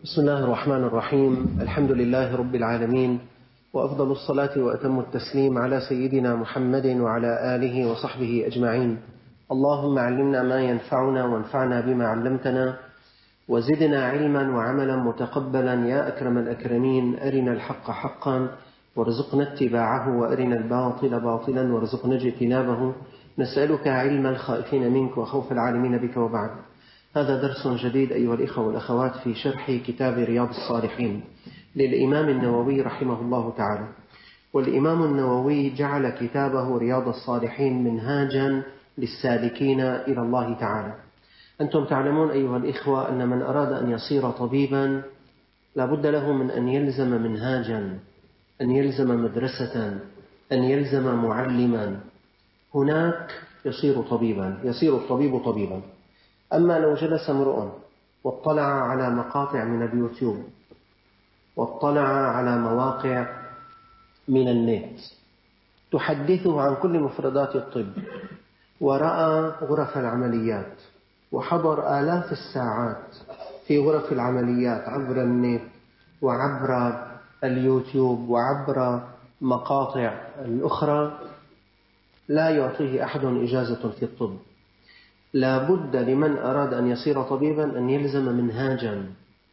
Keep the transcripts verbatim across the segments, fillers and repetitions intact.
بسم الله الرحمن الرحيم. الحمد لله رب العالمين، وأفضل الصلاة وأتم التسليم على سيدنا محمد وعلى آله وصحبه أجمعين. اللهم علمنا ما ينفعنا وانفعنا بما علمتنا، وزدنا علما وعملا متقبلا يا أكرم الأكرمين. أرنا الحق حقا وارزقنا اتباعه، وأرنا الباطل باطلا وارزقنا اجتنابه. نسألك علم الخائفين منك وخوف العالمين بك. وبعد، هذا درس جديد أيها الإخوة والأخوات في شرح كتاب رياض الصالحين للإمام النووي رحمه الله تعالى. والإمام النووي جعل كتابه رياض الصالحين منهاجا للسالكين إلى الله تعالى. أنتم تعلمون أيها الإخوة أن من أراد أن يصير طبيبا لا بد له من أن يلزم منهاجا، أن يلزم مدرسة، أن يلزم معلما. هناك يصير طبيبا، يصير الطبيب طبيبا. أما لو جلس امرؤ واطلع على مقاطع من اليوتيوب واطلع على مواقع من النت تحدثه عن كل مفردات الطب، ورأى غرف العمليات وحضر آلاف الساعات في غرف العمليات عبر النت وعبر اليوتيوب وعبر مقاطع الأخرى، لا يعطيه أحد إجازة في الطب. لا بد لمن أراد أن يصير طبيبا أن يلزم منهاجا،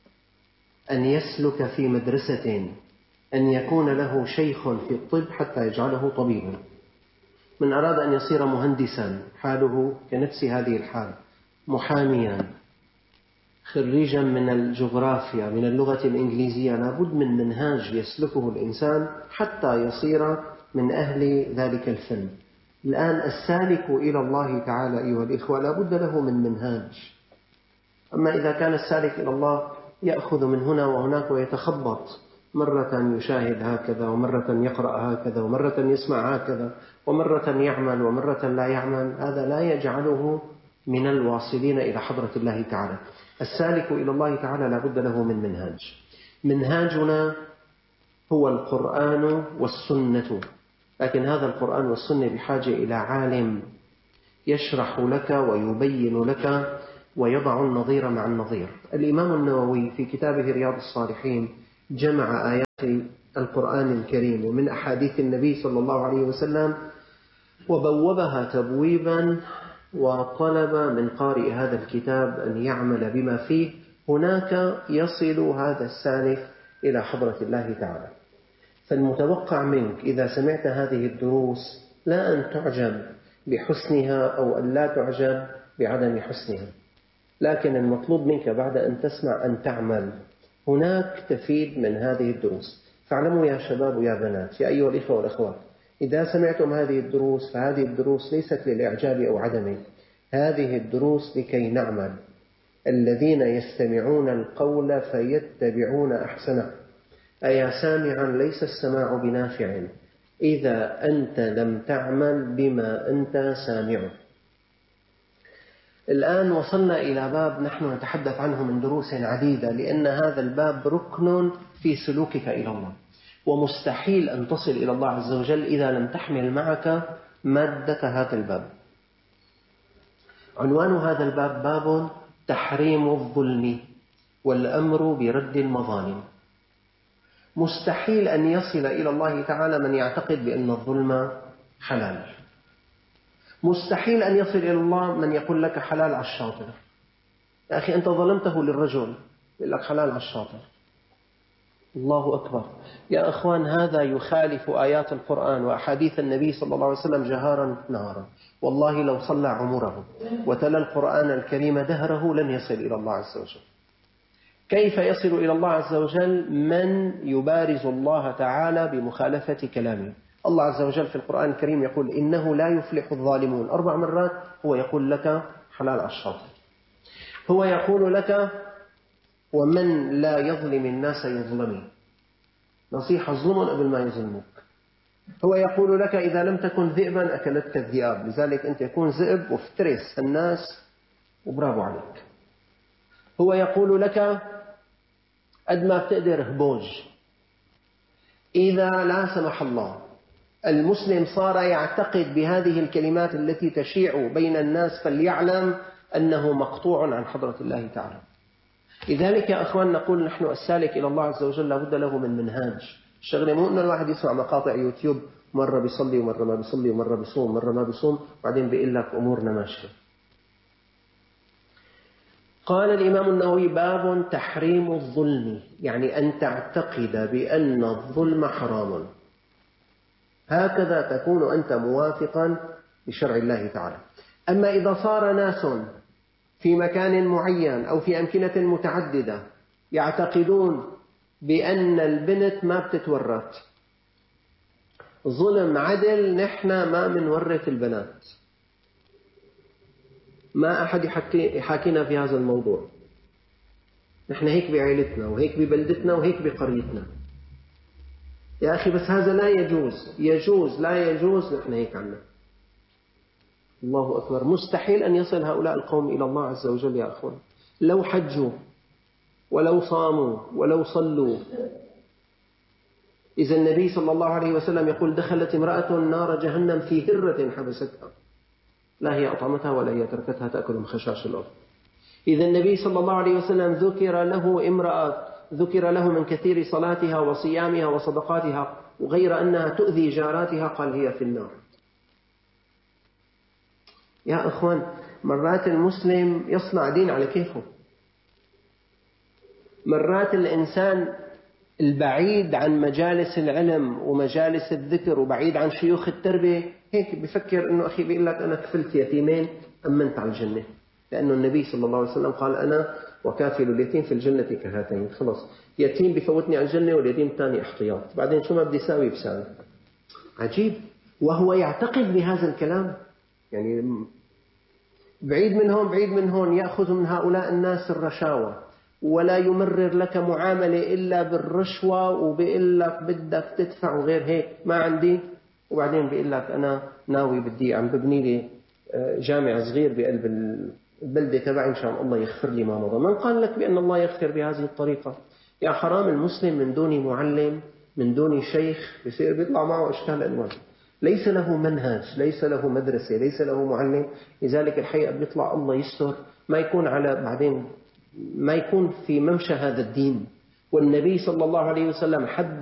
أن يسلك في مدرسة، أن يكون له شيخ في الطب حتى يجعله طبيبا. من أراد أن يصير مهندسا حاله كنفس هذه الحال، محاميا، خريجا من الجغرافيا، من اللغة الإنجليزية، لا بد من منهاج يسلكه الإنسان حتى يصير من أهل ذلك الفن. الآن السالك إلى الله تعالى أيها الإخوة لا بد له من منهاج. أما إذا كان السالك إلى الله يأخذ من هنا وهناك ويتخبط، مرة يشاهد هكذا ومرة يقرأ هكذا ومرة يسمع هكذا ومرة يعمل ومرة لا يعمل، هذا لا يجعله من الواصلين إلى حضرة الله تعالى. السالك إلى الله تعالى لا بد له من منهاج. منهاجنا هو القرآن والسنة، لكن هذا القرآن والسنة بحاجة إلى عالم يشرح لك ويبين لك ويضع النظير مع النظير. الإمام النووي في كتابه رياض الصالحين جمع آيات القرآن الكريم ومن أحاديث النبي صلى الله عليه وسلم وبوبها تبويبا، وطلب من قارئ هذا الكتاب أن يعمل بما فيه. هناك يصل هذا السالك إلى حضرة الله تعالى. فالمتوقع منك إذا سمعت هذه الدروس لا أن تعجب بحسنها أو أن لا تعجب بعدم حسنها، لكن المطلوب منك بعد أن تسمع أن تعمل. هناك تفيد من هذه الدروس. فاعلموا يا شباب ويا بنات، يا أيها الإخوة والأخوات، إذا سمعتم هذه الدروس فهذه الدروس ليست للإعجاب أو عدمه، هذه الدروس لكي نعمل. الذين يستمعون القول فيتبعون أحسنه. أيا سامعا ليس السماع بنافع إذا أنت لم تعمل بما أنت سامع. الآن وصلنا إلى باب نحن نتحدث عنه من دروس عديدة، لأن هذا الباب ركن في سلوكك إلى الله، ومستحيل أن تصل إلى الله عز وجل إذا لم تحمل معك مادة هذا الباب. عنوان هذا الباب باب تحريم الظلم والأمر برد المظالم. مستحيل أن يصل إلى الله تعالى من يعتقد بأن الظلم حلال. مستحيل أن يصل إلى الله من يقول لك حلال على الشاطر. يا أخي أنت ظلمته للرجل يقول لك حلال على الشاطر. الله أكبر يا أخوان، هذا يخالف آيات القرآن وأحاديث النبي صلى الله عليه وسلم جهارا نهارا. والله لو صلى عمره وتلا القرآن الكريم دهره لن يصل إلى الله عز وجل. كيف يصل إلى الله عز وجل؟ من يبارز الله تعالى بمخالفة كلامه. الله عز وجل في القرآن الكريم يقول إنه لا يفلح الظالمون أربع مرات. هو يقول لك حلال على الشاطر. هو يقول لك ومن لا يظلم الناس يظلمي. نصيحة ظلم قبل ما يظلمك. هو يقول لك إذا لم تكن ذئبا أكلتك الذئاب، لذلك أنت يكون ذئب وافترس الناس وبرافو عليك. هو يقول لك قد ما بتقدر هبوج. إذا لا سمح الله المسلم صار يعتقد بهذه الكلمات التي تشيع بين الناس فليعلم أنه مقطوع عن حضرة الله تعالى. لذلك يا أخوان نقول نحن السالك إلى الله عز وجل لابد له من منهاج. الشغلة مو أن الواحد يسمع مقاطع يوتيوب مرة بيصلي ومرة ما بيصلي ومرة بيصوم مرة ما بيصوم وبعدين بيقول لك أمورنا ماشية. قال الإمام النووي: باب تحريم الظلم، يعني أن تعتقد بأن الظلم حرام، هكذا تكون أنت موافقا بشرع الله تعالى. أما إذا صار ناس في مكان معين أو في أمكنة متعددة يعتقدون بأن البنت ما بتتورث، ظلم عدل، نحن ما منورث البنات، ما أحد يحاكينا في هذا الموضوع، نحن هيك بعائلتنا وهيك ببلدتنا وهيك بقريتنا. يا أخي بس هذا لا يجوز، يجوز لا يجوز، نحن هيك عنا. الله أكبر. مستحيل أن يصل هؤلاء القوم إلى الله عز وجل يا أخوان، لو حجوا ولو صاموا ولو صلوا. إذا النبي صلى الله عليه وسلم يقول: دخلت امرأة نار جهنم في هرة حبستها، لا هي أطعمتها ولا هي تركتها تأكل من خشاش الأرض. إذا النبي صلى الله عليه وسلم ذكر له امرأة ذكر له من كثير صلاتها وصيامها وصدقاتها وغير أنها تؤذي جاراتها قال هي في النار. يا أخوان مرات المسلم يصنع دين على كيفه، مرات الإنسان البعيد عن مجالس العلم ومجالس الذكر وبعيد عن شيوخ التربية هيك بفكر إنه أخي بيقول لك أنا كفلت يتيمين أمنت على الجنة، لأنه النبي صلى الله عليه وسلم قال: أنا وكافل اليتيم في الجنة كهاتين. خلاص يتيم بفوتني على الجنة واليتيم الثاني احتياط، بعدين شو ما بدي ساوي بساوي. عجيب. وهو يعتقد بهذا الكلام، يعني بعيد من هون بعيد من هون يأخذ من هؤلاء الناس الرشاوى ولا يمرر لك معاملة إلا بالرشوة وبيقول لك بدك تدفع وغير هيك ما عندي، وبعدين بيقول لك أنا ناوي بدي عم ببني لي جامع صغير بقلب البلدة تبعي إن شاء الله يغفر لي ما مضى. من قال لك بأن الله يغفر بهذه الطريقة؟ يا حرام المسلم من دون معلم من دون شيخ بيصير بيطلع معه أشكال ألوان، ليس له منهج، ليس له مدرسة، ليس له معلم. لذلك الحقيقة بيطلع الله يستر ما يكون على بعدين ما يكون في ممشى هذا الدين. والنبي صلى الله عليه وسلم حد